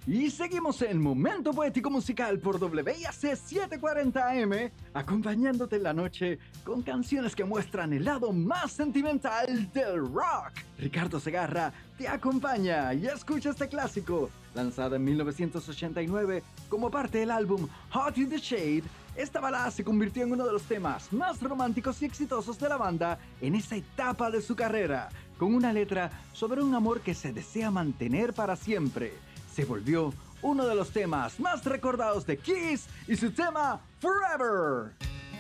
Y seguimos en Momento Poético Musical por WIAC 740M, acompañándote en la noche con canciones que muestran el lado más sentimental del rock. Ricardo Segarra te acompaña y escucha este clásico. Lanzado en 1989 como parte del álbum Hot in the Shade, esta balada se convirtió en uno de los temas más románticos y exitosos de la banda en esa etapa de su carrera, con una letra sobre un amor que se desea mantener para siempre. Se volvió uno de los temas más recordados de Kiss y su tema Forever.